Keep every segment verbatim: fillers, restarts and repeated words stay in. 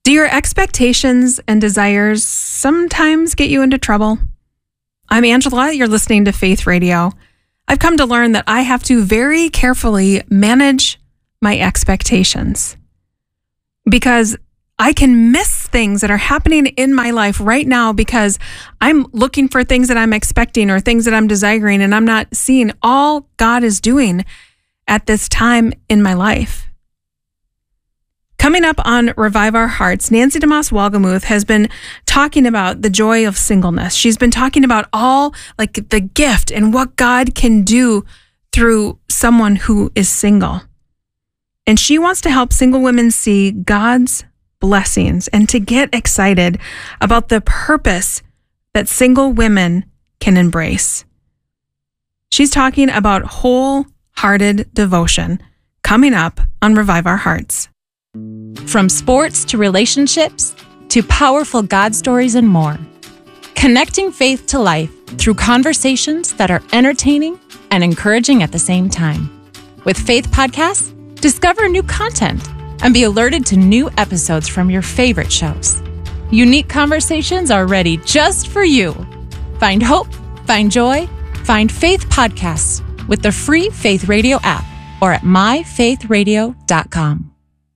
Do your expectations and desires sometimes get you into trouble? I'm Angela. You're listening to Faith Radio. I've come to learn that I have to very carefully manage my expectations because I can miss things that are happening in my life right now because I'm looking for things that I'm expecting or things that I'm desiring, and I'm not seeing all God is doing at this time in my life. Coming up on Revive Our Hearts, Nancy DeMoss Wolgemuth has been talking about the joy of singleness. She's been talking about all like the gift and what God can do through someone who is single. And she wants to help single women see God's blessings and to get excited about the purpose that single women can embrace. She's talking about wholehearted devotion coming up on Revive Our Hearts. From sports to relationships to powerful God stories and more. Connecting faith to life through conversations that are entertaining and encouraging at the same time. With Faith Podcasts, discover new content and be alerted to new episodes from your favorite shows. Unique conversations are ready just for you. Find hope, find joy, find Faith Podcasts with the free Faith Radio app or at my faith radio dot com.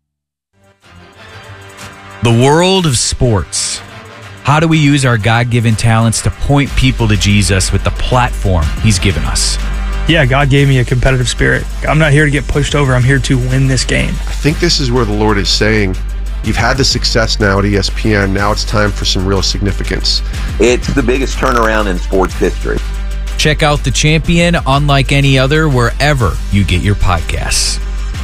The world of sports. How do we use our God-given talents to point people to Jesus with the platform He's given us? Yeah, God gave me a competitive spirit. I'm not here to get pushed over. I'm here to win this game. I think this is where the Lord is saying, you've had the success now at E S P N. Now it's time for some real significance. It's the biggest turnaround in sports history. Check out The Champion, unlike any other, wherever you get your podcasts.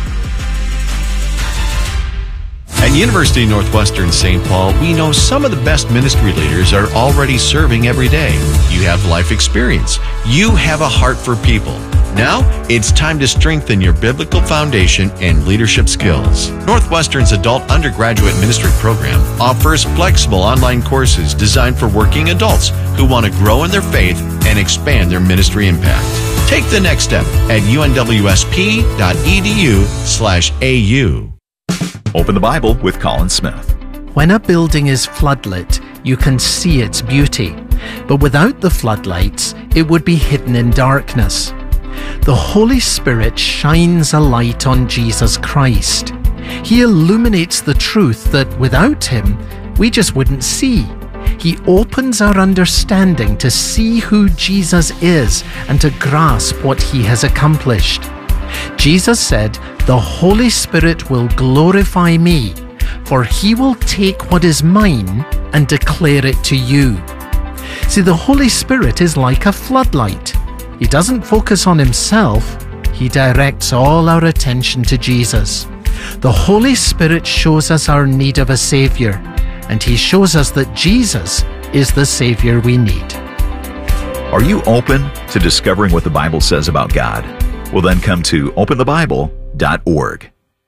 At University of Northwestern Saint Paul, we know some of the best ministry leaders are already serving every day. You have life experience. You have a heart for people. Now, it's time to strengthen your biblical foundation and leadership skills. Northwestern's adult undergraduate ministry program offers flexible online courses designed for working adults who want to grow in their faith and expand their ministry impact. Take the next step at unwsp.edu slash AU. Open the Bible with Colin Smith. When a building is floodlit, you can see its beauty, but without the floodlights, it would be hidden in darkness. The Holy Spirit shines a light on Jesus Christ. He illuminates the truth that without Him, we just wouldn't see. He opens our understanding to see who Jesus is and to grasp what He has accomplished. Jesus said, "The Holy Spirit will glorify me, for He will take what is mine and declare it to you." See, the Holy Spirit is like a floodlight. He doesn't focus on Himself. He directs all our attention to Jesus. The Holy Spirit shows us our need of a Savior, and He shows us that Jesus is the Savior we need. Are you open to discovering what the Bible says about God? Well, then come to open the bible dot org.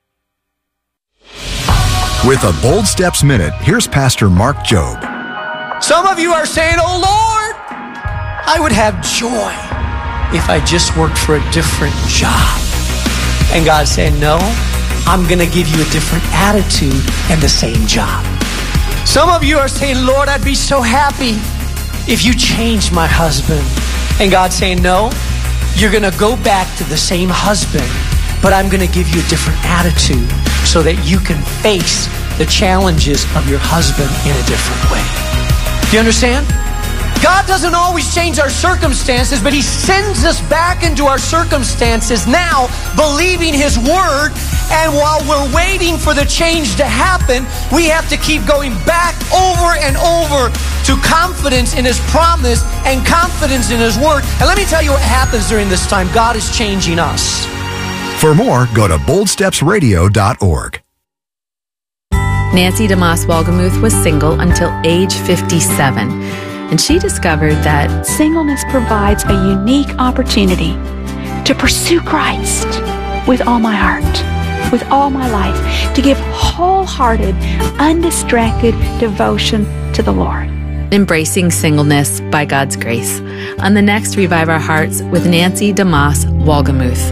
With a Bold Steps Minute, here's Pastor Mark Jobe. Some of you are saying, "Oh Lord, I would have joy if I just worked for a different job." And God's saying, "No, I'm going to give you a different attitude and the same job." Some of you are saying, "Lord, I'd be so happy if you changed my husband." And God's saying, "No, you're going to go back to the same husband, but I'm going to give you a different attitude so that you can face the challenges of your husband in a different way." Do you understand? God doesn't always change our circumstances, but He sends us back into our circumstances now, believing His word. And while we're waiting for the change to happen, we have to keep going back over and over to confidence in His promise and confidence in His word. And let me tell you what happens during this time. God is changing us. For more, go to bold steps radio dot org. Nancy DeMoss Wolgemuth was single until age fifty-seven, and she discovered that singleness provides a unique opportunity to pursue Christ with all my heart, with all my life, to give wholehearted, undistracted devotion to the Lord. Embracing singleness by God's grace on the next Revive Our Hearts with Nancy DeMoss Wolgemuth.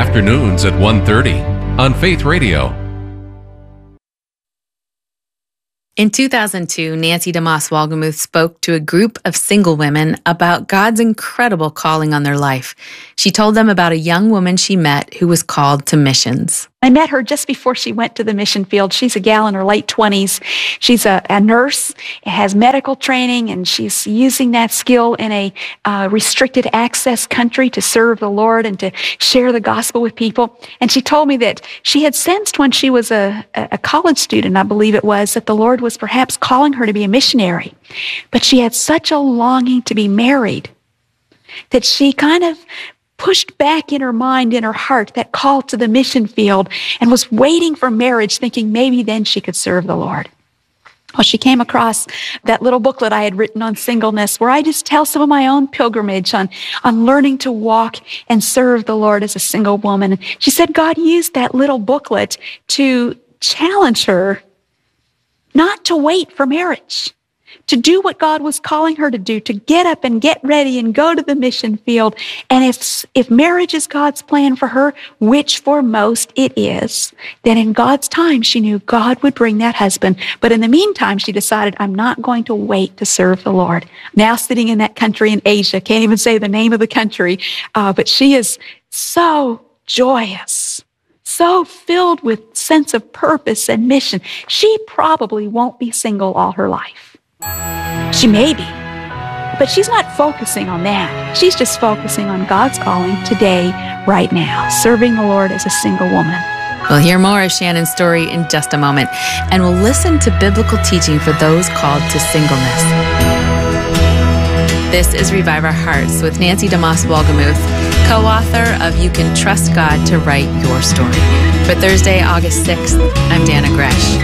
Afternoons at one thirty on Faith Radio. In two thousand two, Nancy DeMoss Wolgemuth spoke to a group of single women about God's incredible calling on their life. She told them about a young woman she met who was called to missions. I met her just before she went to the mission field. She's a gal in her late twenties. She's a, a nurse, has medical training, and she's using that skill in a uh, restricted access country to serve the Lord and to share the gospel with people. And she told me that she had sensed when she was a, a college student, I believe it was, that the Lord was perhaps calling her to be a missionary. But she had such a longing to be married that she kind of pushed back in her mind, in her heart, that call to the mission field and was waiting for marriage, thinking maybe then she could serve the Lord. Well, she came across that little booklet I had written on singleness, where I just tell some of my own pilgrimage on, on learning to walk and serve the Lord as a single woman. And she said God used that little booklet to challenge her not to wait for marriage, to do what God was calling her to do, to get up and get ready and go to the mission field. And if, if marriage is God's plan for her, which for most it is, then in God's time, she knew God would bring that husband. But in the meantime, she decided, I'm not going to wait to serve the Lord. Now sitting in that country in Asia, can't even say the name of the country, uh, but she is so joyous, so filled with sense of purpose and mission. She probably won't be single all her life. She may be, but she's not focusing on that. She's just focusing on God's calling today, right now, serving the Lord as a single woman. We'll hear more of Shannon's story in just a moment, and we'll listen to biblical teaching for those called to singleness. This is Revive Our Hearts with Nancy DeMoss Wolgemuth, co-author of You Can Trust God to Write Your Story. For Thursday, August sixth, I'm Dana Gresh.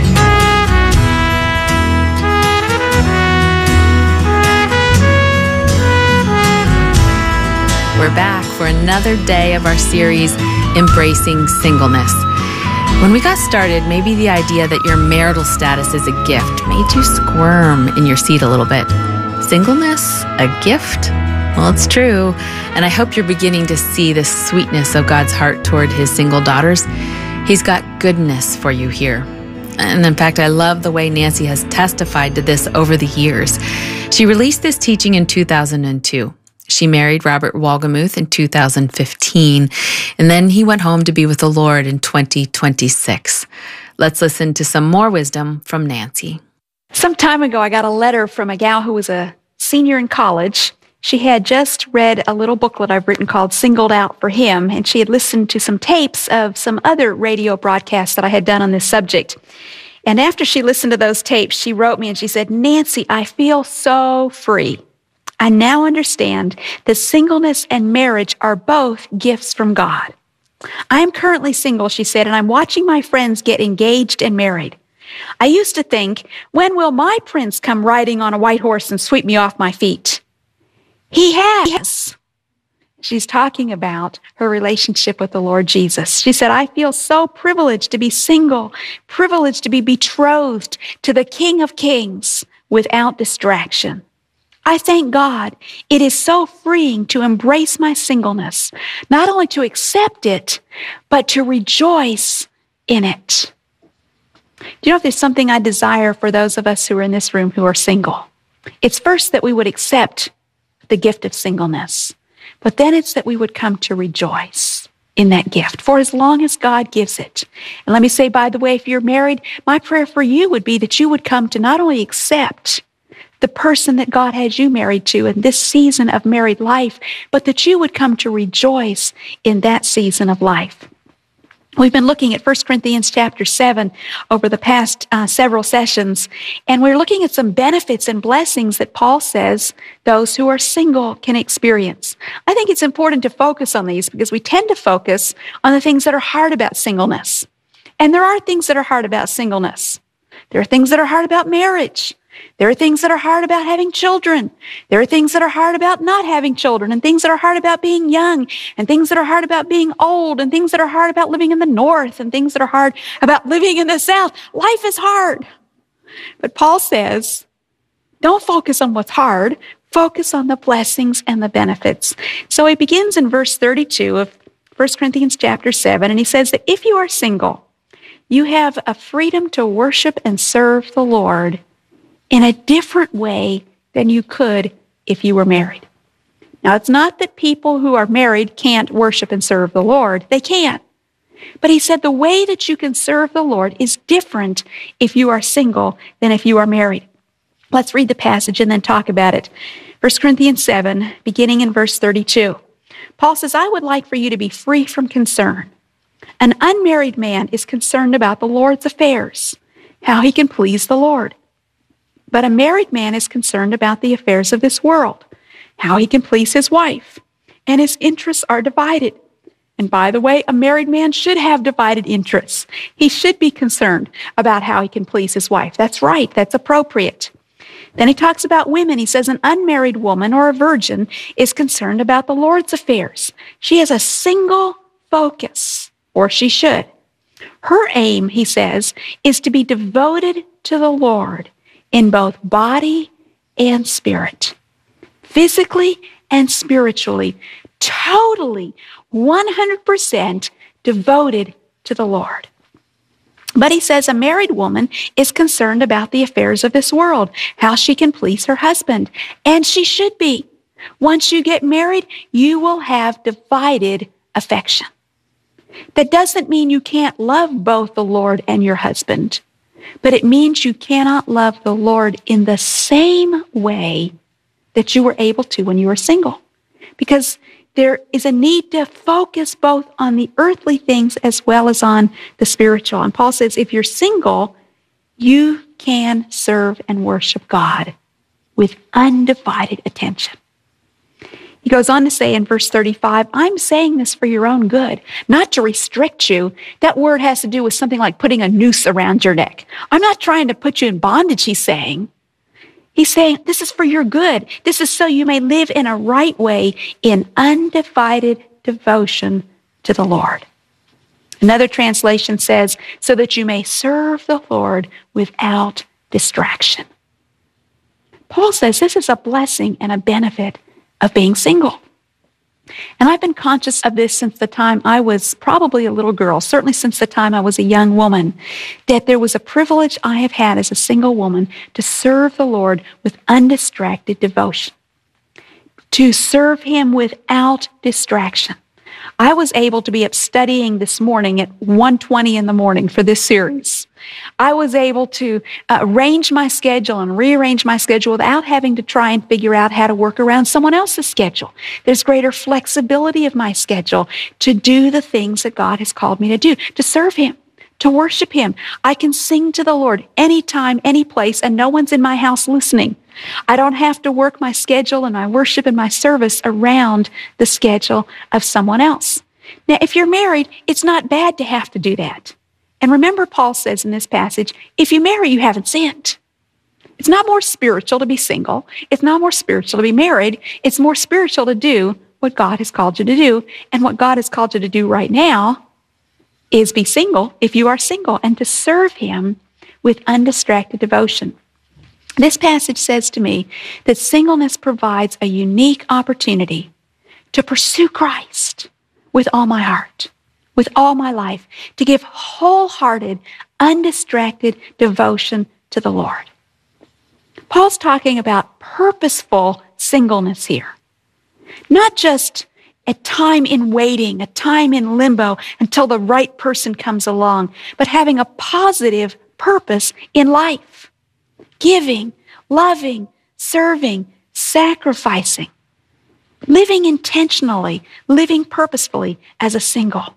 We're back for another day of our series, Embracing Singleness. When we got started, maybe the idea that your marital status is a gift made you squirm in your seat a little bit. Singleness? A gift? Well, it's true. And I hope you're beginning to see the sweetness of God's heart toward his single daughters. He's got goodness for you here. And in fact, I love the way Nancy has testified to this over the years. She released this teaching in two thousand two. She married Robert Wolgemuth in two thousand fifteen, and then he went home to be with the Lord in twenty twenty-six. Let's listen to some more wisdom from Nancy. Some time ago, I got a letter from a gal who was a senior in college. She had just read a little booklet I've written called Singled Out for Him, and she had listened to some tapes of some other radio broadcasts that I had done on this subject. And after she listened to those tapes, she wrote me and she said, Nancy, I feel so free. I now understand that singleness and marriage are both gifts from God. I am currently single, she said, and I'm watching my friends get engaged and married. I used to think, when will my prince come riding on a white horse and sweep me off my feet? He has. She's talking about her relationship with the Lord Jesus. She said, I feel so privileged to be single, privileged to be betrothed to the King of Kings without distraction. I thank God it is so freeing to embrace my singleness, not only to accept it, but to rejoice in it. Do you know if there's something I desire for those of us who are in this room who are single? It's first that we would accept the gift of singleness, but then it's that we would come to rejoice in that gift for as long as God gives it. And let me say, by the way, if you're married, my prayer for you would be that you would come to not only accept the person that God has you married to in this season of married life, but that you would come to rejoice in that season of life. We've been looking at First Corinthians chapter seven over the past uh, several sessions, and we're looking at some benefits and blessings that Paul says those who are single can experience. I think it's important to focus on these because we tend to focus on the things that are hard about singleness. And there are things that are hard about singleness. There are things that are hard about marriage. There are things that are hard about having children. There are things that are hard about not having children, and things that are hard about being young, and things that are hard about being old, and things that are hard about living in the North, and things that are hard about living in the South. Life is hard. But Paul says, don't focus on what's hard. Focus on the blessings and the benefits. So he begins in verse thirty-two of First Corinthians chapter seven, and he says that if you are single, you have a freedom to worship and serve the Lord in a different way than you could if you were married. Now, it's not that people who are married can't worship and serve the Lord. They can. But he said the way that you can serve the Lord is different if you are single than if you are married. Let's read the passage and then talk about it. First Corinthians seven, beginning in verse thirty-two. Paul says, I would like for you to be free from concern. An unmarried man is concerned about the Lord's affairs, how he can please the Lord. But a married man is concerned about the affairs of this world, how he can please his wife, and his interests are divided. And by the way, a married man should have divided interests. He should be concerned about how he can please his wife. That's right. That's appropriate. Then he talks about women. He says an unmarried woman or a virgin is concerned about the Lord's affairs. She has a single focus, or she should. Her aim, he says, is to be devoted to the Lord in both body and spirit, physically and spiritually, totally, one hundred percent devoted to the Lord. But he says a married woman is concerned about the affairs of this world, how she can please her husband. And she should be. Once you get married, you will have divided affection. That doesn't mean you can't love both the Lord and your husband, but it means you cannot love the Lord in the same way that you were able to when you were single. Because there is a need to focus both on the earthly things as well as on the spiritual. And Paul says, if you're single, you can serve and worship God with undivided attention. He goes on to say in verse thirty-five, I'm saying this for your own good, not to restrict you. That word has to do with something like putting a noose around your neck. I'm not trying to put you in bondage, he's saying. He's saying, this is for your good. This is so you may live in a right way in undivided devotion to the Lord. Another translation says, so that you may serve the Lord without distraction. Paul says this is a blessing and a benefit of being single. And I've been conscious of this since the time I was probably a little girl, certainly since the time I was a young woman, that there was a privilege I have had as a single woman to serve the Lord with undistracted devotion, to serve him without distraction. I was able to be up studying this morning at one twenty in the morning for this series. I was able to uh, arrange my schedule and rearrange my schedule without having to try and figure out how to work around someone else's schedule. There's greater flexibility of my schedule to do the things that God has called me to do, to serve him, to worship him. I can sing to the Lord anytime, any place, and no one's in my house listening. I don't have to work my schedule and my worship and my service around the schedule of someone else. Now, if you're married, it's not bad to have to do that. And remember, Paul says in this passage, if you marry, you haven't sinned. It's not more spiritual to be single. It's not more spiritual to be married. It's more spiritual to do what God has called you to do. And what God has called you to do right now is be single if you are single and to serve him with undistracted devotion. This passage says to me that singleness provides a unique opportunity to pursue Christ with all my heart, with all my life, to give wholehearted, undistracted devotion to the Lord. Paul's talking about purposeful singleness here, not just a time in waiting, a time in limbo until the right person comes along, but having a positive purpose in life. Giving, loving, serving, sacrificing, living intentionally, living purposefully as a single.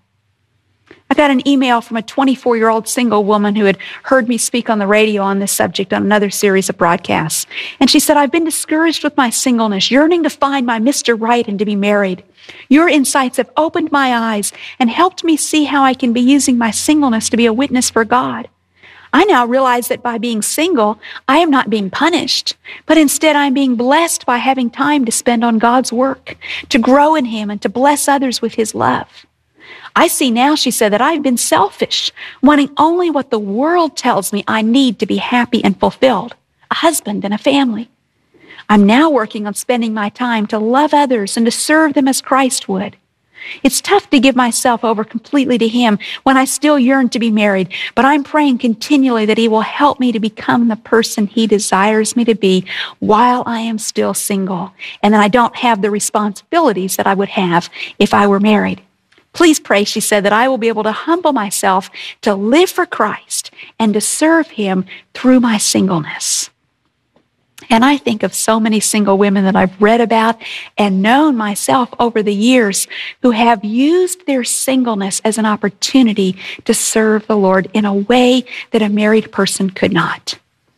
I got an email from a twenty-four-year-old single woman who had heard me speak on the radio on this subject on another series of broadcasts. And she said, I've been discouraged with my singleness, yearning to find my Mister Right and to be married. Your insights have opened my eyes and helped me see how I can be using my singleness to be a witness for God. I now realize that by being single, I am not being punished, but instead I'm being blessed by having time to spend on God's work, to grow in him and to bless others with his love. I see now, she said, that I've been selfish, wanting only what the world tells me I need to be happy and fulfilled, a husband and a family. I'm now working on spending my time to love others and to serve them as Christ would. It's tough to give myself over completely to Him when I still yearn to be married, but I'm praying continually that He will help me to become the person He desires me to be while I am still single, and that I don't have the responsibilities that I would have if I were married. Please pray, she said, that I will be able to humble myself to live for Christ and to serve Him through my singleness. And I think of so many single women that I've read about and known myself over the years who have used their singleness as an opportunity to serve the Lord in a way that a married person could not.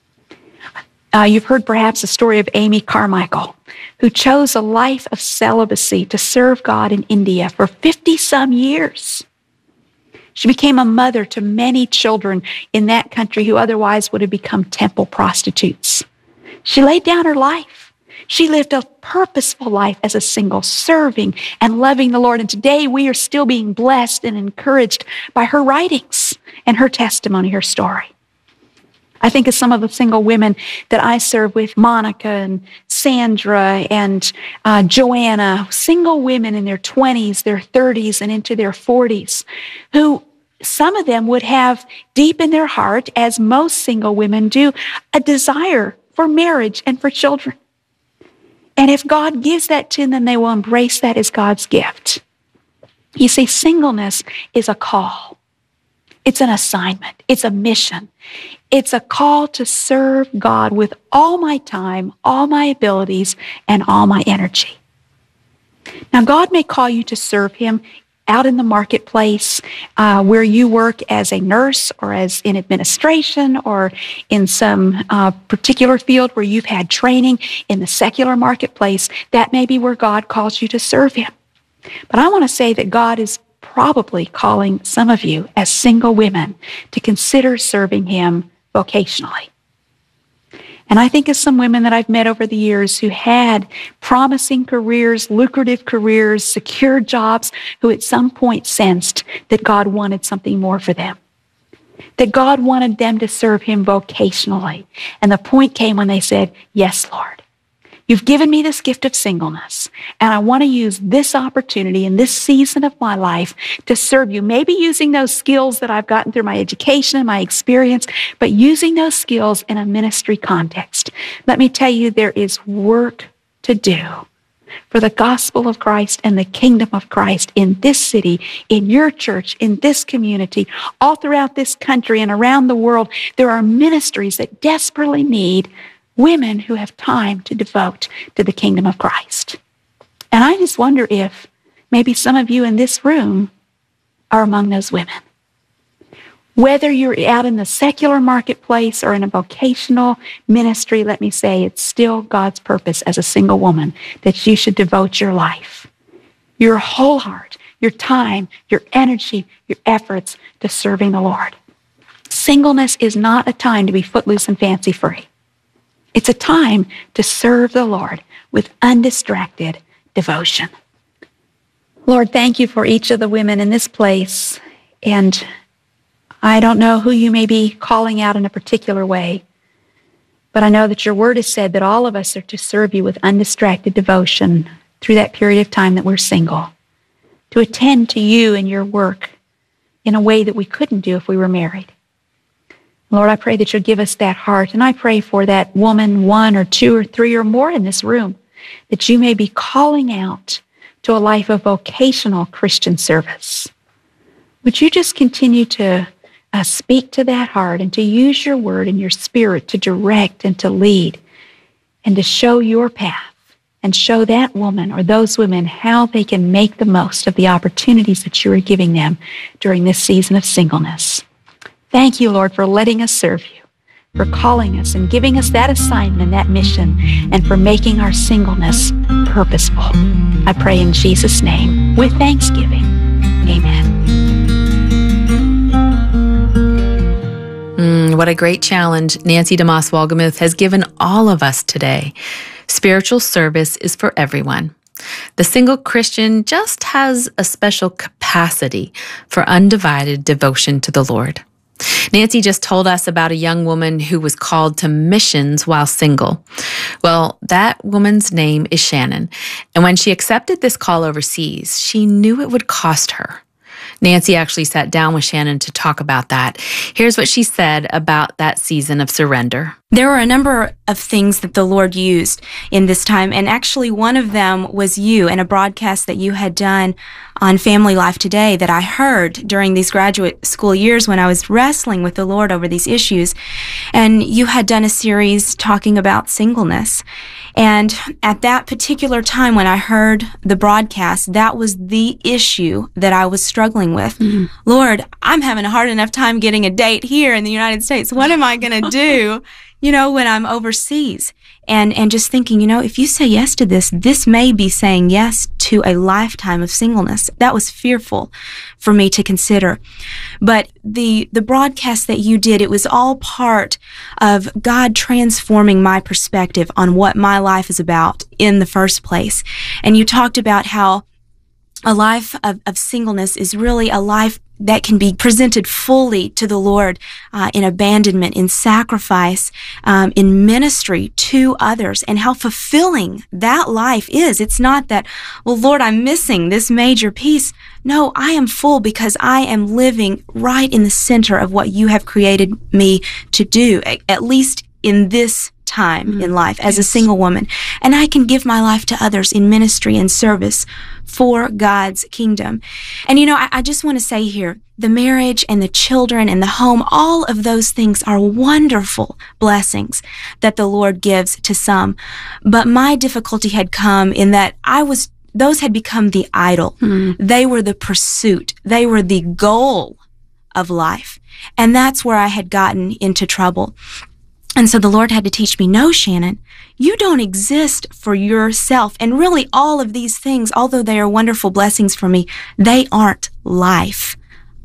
Uh, you've heard perhaps the story of Amy Carmichael, who chose a life of celibacy to serve God in India for fifty-some years. She became a mother to many children in that country who otherwise would have become temple prostitutes. She laid down her life. She lived a purposeful life as a single, serving and loving the Lord. And today we are still being blessed and encouraged by her writings and her testimony, her story. I think of some of the single women that I serve with, Monica and Sandra and uh, Joanna, single women in their twenties, their thirties, and into their forties, who some of them would have deep in their heart, as most single women do, a desire for marriage and for children. And if God gives that to them, they will embrace that as God's gift. You see, singleness is a call. It's an assignment. It's a mission. It's a call to serve God with all my time, all my abilities, and all my energy. Now, God may call you to serve Him out in the marketplace, uh, where you work as a nurse or as in administration or in some uh, particular field where you've had training in the secular marketplace. That may be where God calls you to serve Him. But I want to say that God is probably calling some of you as single women to consider serving Him vocationally. And I think of some women that I've met over the years who had promising careers, lucrative careers, secure jobs, who at some point sensed that God wanted something more for them, that God wanted them to serve Him vocationally. And the point came when they said, "Yes, Lord, you've given me this gift of singleness, and I want to use this opportunity in this season of my life to serve you." Maybe using those skills that I've gotten through my education and my experience, but using those skills in a ministry context. Let me tell you, there is work to do for the gospel of Christ and the kingdom of Christ in this city, in your church, in this community, all throughout this country and around the world. There are ministries that desperately need women who have time to devote to the kingdom of Christ. And I just wonder if maybe some of you in this room are among those women. Whether you're out in the secular marketplace or in a vocational ministry, let me say it's still God's purpose as a single woman that you should devote your life, your whole heart, your time, your energy, your efforts to serving the Lord. Singleness is not a time to be footloose and fancy-free. It's a time to serve the Lord with undistracted devotion. Lord, thank you for each of the women in this place. And I don't know who you may be calling out in a particular way, but I know that your word has said that all of us are to serve you with undistracted devotion through that period of time that we're single, to attend to you and your work in a way that we couldn't do if we were married. Lord, I pray that you'll give us that heart. And I pray for that woman, one or two or three or more in this room, that you may be calling out to a life of vocational Christian service. Would you just continue to uh, speak to that heart and to use your word and your spirit to direct and to lead and to show your path and show that woman or those women how they can make the most of the opportunities that you are giving them during this season of singleness. Thank you, Lord, for letting us serve you, for calling us and giving us that assignment and that mission, and for making our singleness purposeful. I pray in Jesus' name with thanksgiving. Amen. Mm, what a great challenge Nancy DeMoss Wolgemuth has given all of us today. Spiritual service is for everyone. The single Christian just has a special capacity for undivided devotion to the Lord. Nancy just told us about a young woman who was called to missions while single. Well, that woman's name is Shannon. And when she accepted this call overseas, she knew it would cost her. Nancy actually sat down with Shannon to talk about that. Here's what she said about that season of surrender. There were a number of things that the Lord used in this time, and actually one of them was you and a broadcast that you had done on Family Life Today that I heard during these graduate school years when I was wrestling with the Lord over these issues. And you had done a series talking about singleness. And at that particular time when I heard the broadcast, that was the issue that I was struggling with. Mm-hmm. Lord, I'm having a hard enough time getting a date here in the United States. What am I going to do, you know, when I'm overseas? And and just thinking, you know, if you say yes to this, this may be saying yes to a lifetime of singleness. That was fearful for me to consider. But the the broadcast that you did, it was all part of God transforming my perspective on what my life is about in the first place. And you talked about how a life of, of singleness is really a life that can be presented fully to the Lord uh, in abandonment, in sacrifice, um, in ministry to others, and how fulfilling that life is. It's not that, well, Lord, I'm missing this major piece. No, I am full because I am living right in the center of what you have created me to do, at least in this time mm-hmm. in life as yes. a single woman. And I can give my life to others in ministry and service for God's kingdom. And you know, I, I just want to say here, the marriage and the children and the home, all of those things are wonderful blessings that the Lord gives to some. But my difficulty had come in that I was, those had become the idol. Mm-hmm. They were the pursuit. They were the goal of life. And that's where I had gotten into trouble. And so the Lord had to teach me, no, Shannon, you don't exist for yourself. And really all of these things, although they are wonderful blessings for me, they aren't life.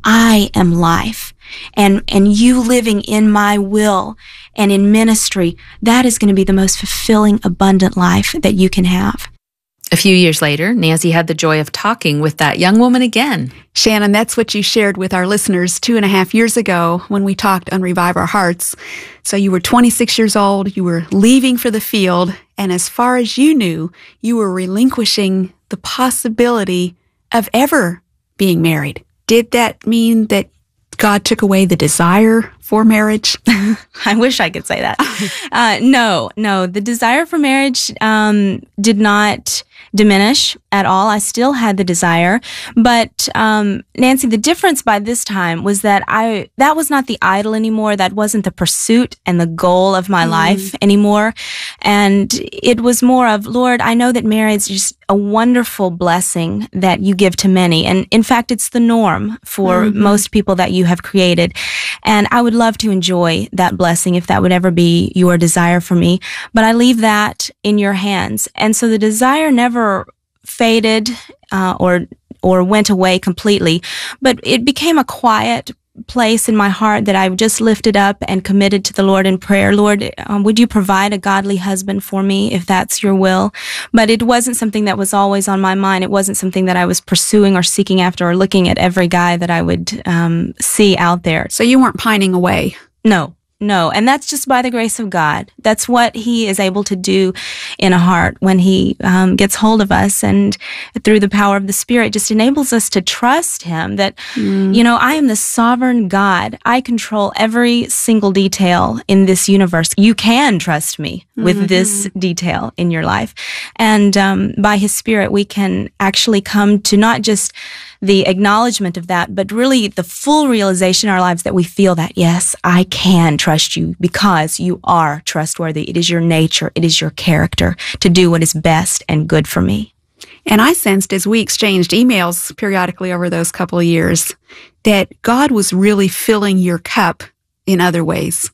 I am life. And, and you living in my will and in ministry, that is going to be the most fulfilling, abundant life that you can have. A few years later, Nancy had the joy of talking with that young woman again. Shannon, that's what you shared with our listeners two and a half years ago when we talked on Revive Our Hearts. So you were twenty-six years old, you were leaving for the field, and as far as you knew, you were relinquishing the possibility of ever being married. Did that mean that God took away the desire for marriage? I wish I could say that. uh, no, no. The desire for marriage um, did not diminish at all. I still had the desire. But um, Nancy, the difference by this time was that I that was not the idol anymore. That wasn't the pursuit and the goal of my mm. life anymore. And it was more of, Lord, I know that marriage is just a wonderful blessing that you give to many. And in fact, it's the norm for mm-hmm. most people that you have created. And I would love to enjoy that blessing if that would ever be your desire for me. But I leave that in your hands. And so the desire never faded uh, or or went away completely, but it became a quiet place in my heart that I just lifted up and committed to the Lord in prayer. Lord, um, would you provide a godly husband for me if that's your will? But it wasn't something that was always on my mind. It wasn't something that I was pursuing or seeking after or looking at every guy that I would um, see out there. So you weren't pining away? No. No, and that's just by the grace of God. That's what He is able to do in a heart when He um, gets hold of us, and through the power of the Spirit just enables us to trust Him that, mm. you know, I am the sovereign God. I control every single detail in this universe. You can trust me with mm-hmm. this detail in your life. And um, by His Spirit, we can actually come to not just the acknowledgement of that, but really the full realization in our lives that we feel that, yes, I can trust you because you are trustworthy. It is your nature. It is your character to do what is best and good for me. And I sensed as we exchanged emails periodically over those couple of years that God was really filling your cup in other ways.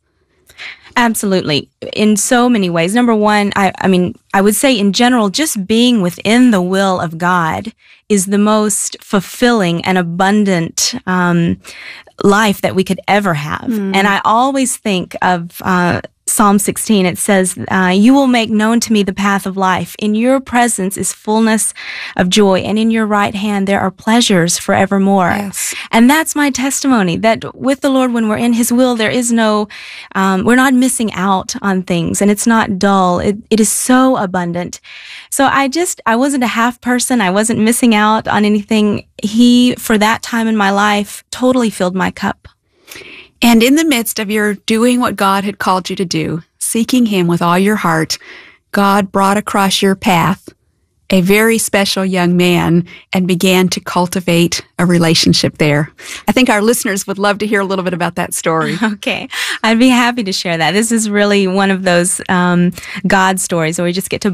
Absolutely. In so many ways. Number one, I, I mean, I would say in general, just being within the will of God is the most fulfilling and abundant um, life that we could ever have. Mm. And I always think of uh, Psalm sixteen, it says, uh, you will make known to me the path of life. In your presence is fullness of joy, and in your right hand there are pleasures forevermore. Yes. And that's my testimony, that with the Lord, when we're in his will, there is no, um, we're not missing out on things, and it's not dull. It, it is so abundant. So I just, I wasn't a half person. I wasn't missing out on anything. He, for that time in my life, totally filled my cup. And in the midst of your doing what God had called you to do, seeking him with all your heart, God brought across your path a very special young man and began to cultivate a relationship there. I think our listeners would love to hear a little bit about that story. Okay. I'd be happy to share that. This is really one of those um, God stories where we just get to